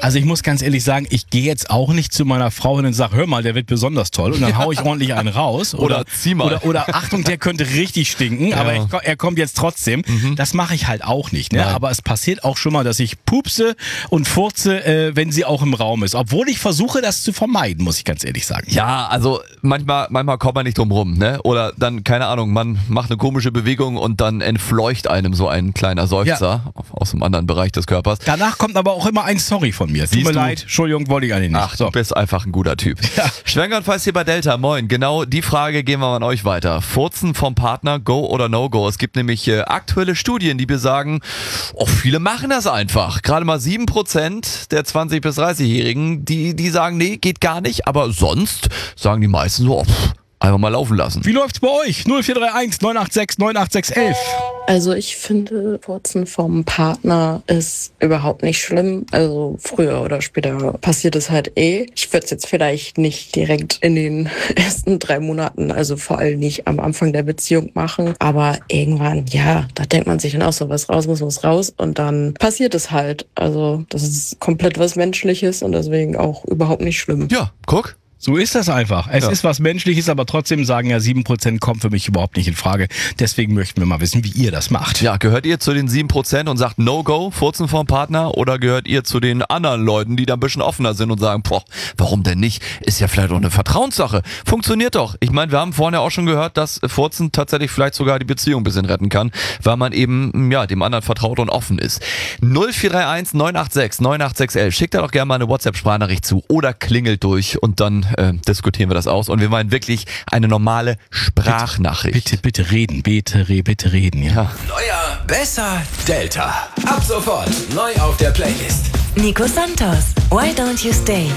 Also ich muss ganz ehrlich sagen, ich gehe jetzt auch nicht zu meiner Frau hin und sage, hör mal, der wird besonders toll und dann hau ich ordentlich einen raus. Oder zieh mal. Oder Achtung, der könnte richtig stinken, aber er kommt jetzt trotzdem. Das mache ich halt auch nicht. Ne? Aber es passiert auch schon mal, dass ich pupse und furze, wenn sie auch im Raum ist. Obwohl ich versuche, das zu vermeiden, muss ich ganz ehrlich sagen. Ja, also manchmal kommt man nicht drum rum, ne? Oder dann, keine Ahnung, man macht eine komische Bewegung und dann entfleucht einem so ein kleiner Seufzer aus einem anderen Bereich des Körpers. Danach kommt aber auch immer ein Sorry von mir. Tut mir leid, Entschuldigung, wollte ich eigentlich nicht. Ach, du bist einfach ein guter Typ. Ja. Schwenker und Feist hier bei Delta, moin. Genau die Frage geben wir an euch weiter. Furzen vom Partner, go oder no go? Es gibt nämlich aktuelle Studien, die besagen, viele machen das einfach. Gerade mal 7% der 20- bis 30-Jährigen, die sagen, nee, geht gar nicht. Aber sonst sagen die meisten so, einfach mal laufen lassen. Wie läuft's bei euch? 0431 986 98611. Also ich finde, Furzen vom Partner ist überhaupt nicht schlimm. Also früher oder später passiert es halt eh. Ich würde es jetzt vielleicht nicht direkt in den ersten 3 Monaten, also vor allem nicht am Anfang der Beziehung machen. Aber irgendwann, da denkt man sich dann auch so, was raus muss raus. Und dann passiert es halt. Also das ist komplett was Menschliches und deswegen auch überhaupt nicht schlimm. Ja, guck. So ist das einfach. Es ist was Menschliches, aber trotzdem sagen 7% kommt für mich überhaupt nicht in Frage. Deswegen möchten wir mal wissen, wie ihr das macht. Ja, gehört ihr zu den 7% und sagt No-Go, Furzen vom Partner, oder gehört ihr zu den anderen Leuten, die da ein bisschen offener sind und sagen, warum denn nicht? Ist ja vielleicht auch eine Vertrauenssache. Funktioniert doch. Ich meine, wir haben vorhin ja auch schon gehört, dass Furzen tatsächlich vielleicht sogar die Beziehung ein bisschen retten kann, weil man eben dem anderen vertraut und offen ist. 0431 986 98611. Schickt da doch gerne mal eine WhatsApp-Sprachnachricht zu oder klingelt durch und dann diskutieren wir das aus. Und wir meinen wirklich eine normale Sprachnachricht. Bitte reden, bitte reden, ja. Neuer, besser, Delta. Ab sofort neu auf der Playlist. Nico Santos, Why Don't You Stay?